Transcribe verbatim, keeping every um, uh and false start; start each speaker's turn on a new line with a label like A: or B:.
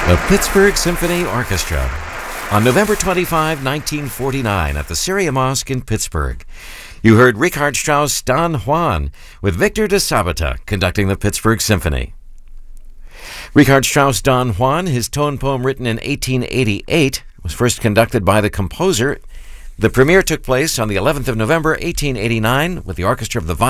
A: The Pittsburgh Symphony Orchestra on November twenty-fifth, nineteen forty-nine at the Syria Mosque in Pittsburgh. You heard Richard Strauss' Don Juan with Victor de Sabata conducting the Pittsburgh Symphony. Richard Strauss' Don Juan, his tone poem written in eighteen eighty-eight, was first conducted by the composer. The premiere took place on the eleventh of November, eighteen eighty-nine, with the Orchestra of the